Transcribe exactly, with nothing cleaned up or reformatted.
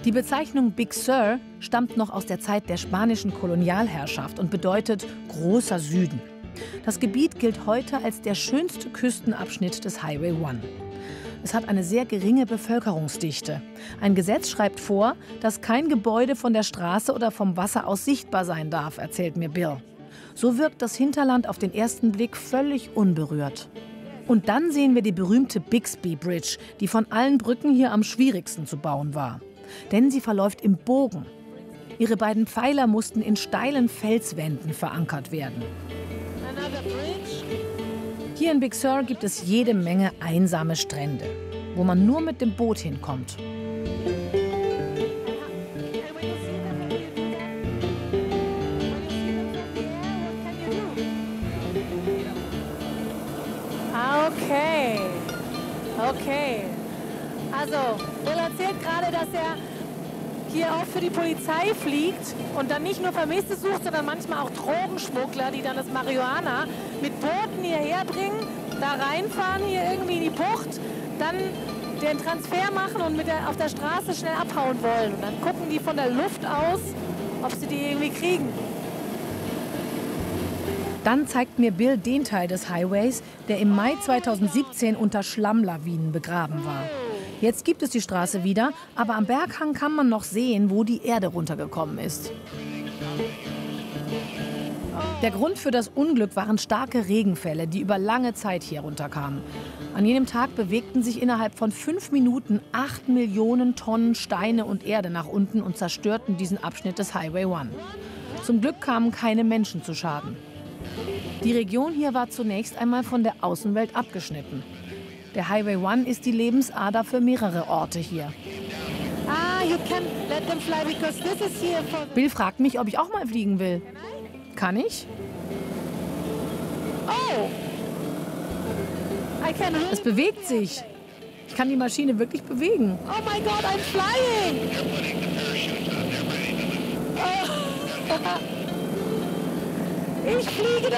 Die Bezeichnung Big Sur stammt noch aus der Zeit der spanischen Kolonialherrschaft und bedeutet großer Süden. Das Gebiet gilt heute als der schönste Küstenabschnitt des Highway One. Es hat eine sehr geringe Bevölkerungsdichte. Ein Gesetz schreibt vor, dass kein Gebäude von der Straße oder vom Wasser aus sichtbar sein darf, erzählt mir Bill. So wirkt das Hinterland auf den ersten Blick völlig unberührt. Und dann sehen wir die berühmte Bixby Bridge, die von allen Brücken hier am schwierigsten zu bauen war. Denn sie verläuft im Bogen. Ihre beiden Pfeiler mussten in steilen Felswänden verankert werden. Hier in Big Sur gibt es jede Menge einsame Strände, wo man nur mit dem Boot hinkommt. Okay, okay. Also, Bill erzählt gerade, dass er hier auch für die Polizei fliegt und dann nicht nur Vermisste sucht, sondern manchmal auch Drogenschmuggler, die dann das Marihuana mit Booten hierher bringen, da reinfahren hier irgendwie in die Bucht, dann den Transfer machen und mit der, auf der Straße schnell abhauen wollen. Und dann gucken die von der Luft aus, ob sie die irgendwie kriegen. Dann zeigt mir Bill den Teil des Highways, der im Mai zweitausendsiebzehn unter Schlammlawinen begraben war. Jetzt gibt es die Straße wieder, aber am Berghang kann man noch sehen, wo die Erde runtergekommen ist. Der Grund für das Unglück waren starke Regenfälle, die über lange Zeit hier runterkamen. An jenem Tag bewegten sich innerhalb von fünf Minuten acht Millionen Tonnen Steine und Erde nach unten und zerstörten diesen Abschnitt des Highway One. Zum Glück kamen keine Menschen zu Schaden. Die Region hier war zunächst einmal von der Außenwelt abgeschnitten. Der Highway One ist die Lebensader für mehrere Orte hier. Ah, you can let them fly because this is here for... Bill fragt mich, ob ich auch mal fliegen will. Kann ich? Oh! I can... Es bewegt sich. Ich kann die Maschine wirklich bewegen. Oh my God, I'm flying! Oh. Ich fliege da